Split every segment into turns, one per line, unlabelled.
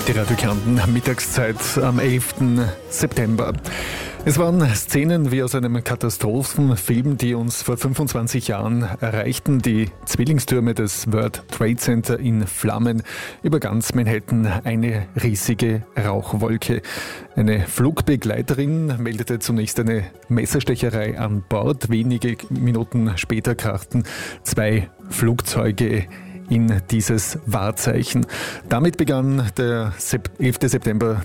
Die Radio Kärnten, Mittagszeit am 11. September. Es waren Szenen wie aus einem Katastrophenfilm, die uns vor 25 Jahren erreichten. Die Zwillingstürme des World Trade Center in Flammen, über ganz Manhattan eine riesige Rauchwolke. Eine Flugbegleiterin meldete zunächst eine Messerstecherei an Bord. Wenige Minuten später krachten 2 Flugzeuge in dieses Wahrzeichen. Damit begann der 11. September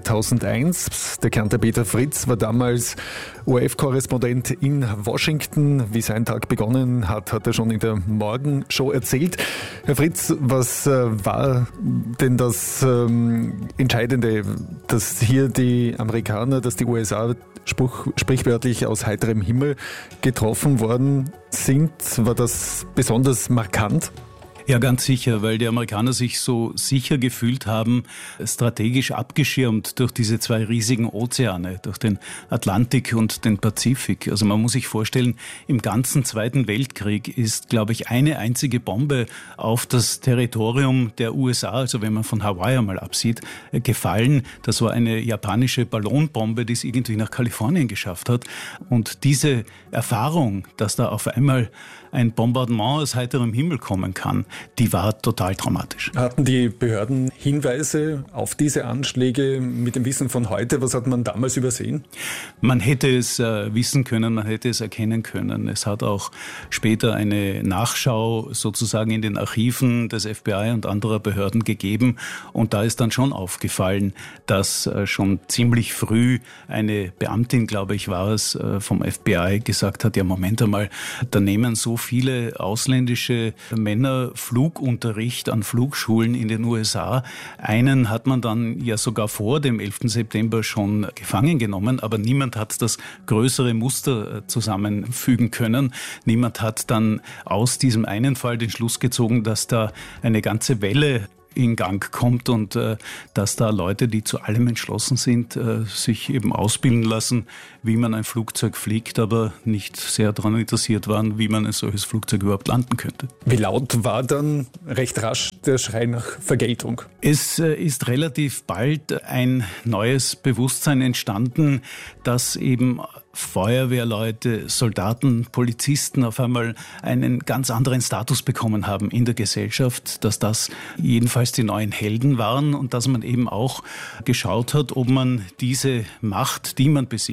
2001. Der Kärntner Peter Fritz war damals ORF-Korrespondent in Washington. Wie sein Tag begonnen hat, hat er schon in der Morgenshow erzählt. Herr Fritz, was war denn das Entscheidende, dass hier die Amerikaner, dass die USA sprichwörtlich aus heiterem Himmel getroffen worden sind? War das besonders markant?
Ja, ganz sicher, weil die Amerikaner sich so sicher gefühlt haben, strategisch abgeschirmt durch diese 2 riesigen Ozeane, durch den Atlantik und den Pazifik. Also man muss sich vorstellen, im ganzen Zweiten Weltkrieg ist, glaube ich, eine einzige Bombe auf das Territorium der USA, also wenn man von Hawaii einmal absieht, gefallen. Das war eine japanische Ballonbombe, die es irgendwie nach Kalifornien geschafft hat. Und diese Erfahrung, dass da auf einmal ein Bombardement aus heiterem Himmel kommen kann, die war total dramatisch.
Hatten die Behörden Hinweise auf diese Anschläge mit dem Wissen von heute? Was hat man damals übersehen?
Man hätte es wissen können, man hätte es erkennen können. Es hat auch später eine Nachschau sozusagen in den Archiven des FBI und anderer Behörden gegeben. Und da ist dann schon aufgefallen, dass schon ziemlich früh eine Beamtin, glaube ich, war es, vom FBI gesagt hat, ja Moment einmal, da nehmen so viele ausländische Männer Flugunterricht an Flugschulen in den USA. Einen hat man dann ja sogar vor dem 11. September schon gefangen genommen, aber niemand hat das größere Muster zusammenfügen können. Niemand hat dann aus diesem einen Fall den Schluss gezogen, dass da eine ganze Welle in Gang kommt und dass da Leute, die zu allem entschlossen sind, sich eben ausbilden lassen, wie man ein Flugzeug fliegt, aber nicht sehr daran interessiert waren, wie man ein solches Flugzeug überhaupt landen könnte.
Wie laut war dann recht rasch der Schrei nach Vergeltung?
Es ist relativ bald ein neues Bewusstsein entstanden, dass eben Feuerwehrleute, Soldaten, Polizisten auf einmal einen ganz anderen Status bekommen haben in der Gesellschaft, dass das jedenfalls die neuen Helden waren und dass man eben auch geschaut hat, ob man diese Macht, die man besitzt,